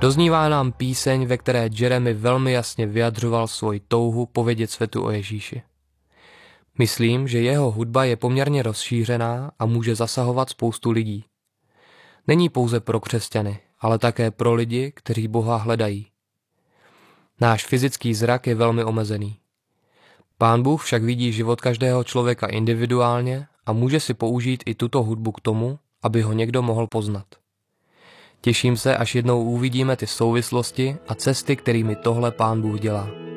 Doznívá nám píseň, ve které Jeremy velmi jasně vyjadřoval svoji touhu povědět světu o Ježíši. Myslím, že jeho hudba je poměrně rozšířená a může zasahovat spoustu lidí. Není pouze pro křesťany, ale také pro lidi, kteří Boha hledají. Náš fyzický zrak je velmi omezený. Pán Bůh však vidí život každého člověka individuálně a může si použít i tuto hudbu k tomu, aby ho někdo mohl poznat. Těším se, až jednou uvidíme ty souvislosti a cesty, kterými tohle Pán Bůh dělá.